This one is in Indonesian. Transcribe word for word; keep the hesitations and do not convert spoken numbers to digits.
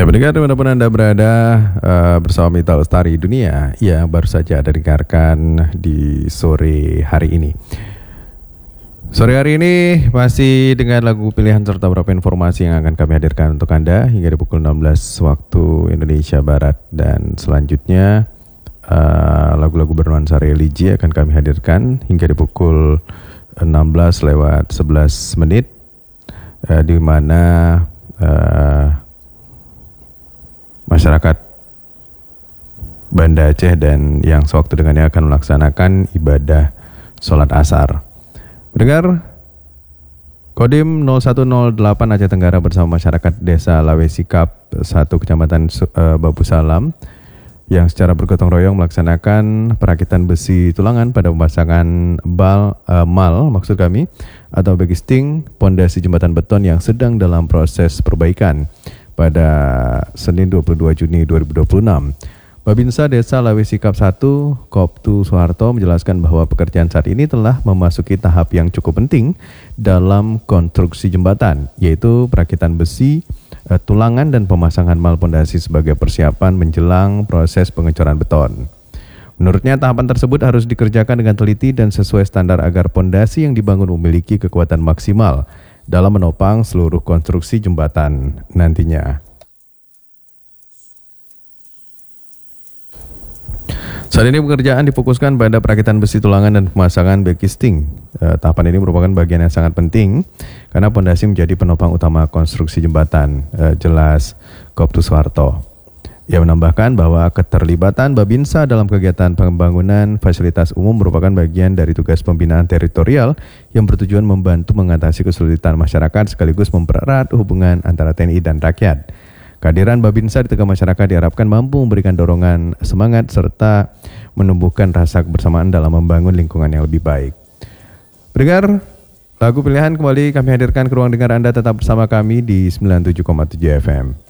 pendengar dimanapun Anda berada, uh, bersama Mita Lestari Dunia yang baru saja Anda dengarkan di sore hari ini. Sore hari ini masih dengan lagu pilihan serta beberapa informasi yang akan kami hadirkan untuk Anda hingga di pukul enam belas waktu Indonesia Barat. Dan selanjutnya uh, lagu-lagu bernuansa religi akan kami hadirkan hingga di pukul enam belas lewat sebelas menit, uh, di mana uh, masyarakat Banda Aceh dan yang sewaktu dengannya akan melaksanakan ibadah sholat asar. Mendengar Kodim nol satu nol delapan Aceh Tenggara bersama masyarakat Desa Lawesikap satu Kecamatan uh, Babu Salam yang secara bergotong royong melaksanakan perakitan besi tulangan pada pemasangan bal, uh, mal maksud kami atau bagisting pondasi jembatan beton yang sedang dalam proses perbaikan pada Senin dua puluh dua Juni dua ribu dua puluh enam. Babinsa Desa Lawesikap satu, Koptu Soeharto menjelaskan bahwa pekerjaan saat ini telah memasuki tahap yang cukup penting dalam konstruksi jembatan, yaitu perakitan besi, eh, tulangan dan pemasangan mal pondasi sebagai persiapan menjelang proses pengecoran beton. Menurutnya tahapan tersebut harus dikerjakan dengan teliti dan sesuai standar agar pondasi yang dibangun memiliki kekuatan maksimal dalam menopang seluruh konstruksi jembatan nantinya. Saat ini pekerjaan difokuskan pada perakitan besi tulangan dan pemasangan backisting. Eh, tahapan ini merupakan bagian yang sangat penting karena pondasi menjadi penopang utama konstruksi jembatan, eh, jelas Koptu Soeharto. Ia menambahkan bahwa keterlibatan Babinsa dalam kegiatan pembangunan fasilitas umum merupakan bagian dari tugas pembinaan teritorial yang bertujuan membantu mengatasi kesulitan masyarakat sekaligus mempererat hubungan antara T N I dan rakyat. Kehadiran Babinsa di tengah masyarakat diharapkan mampu memberikan dorongan semangat serta menumbuhkan rasa kebersamaan dalam membangun lingkungan yang lebih baik. Pendengar, lagu pilihan kembali kami hadirkan ke ruang dengar Anda, tetap bersama kami di sembilan puluh tujuh koma tujuh F M.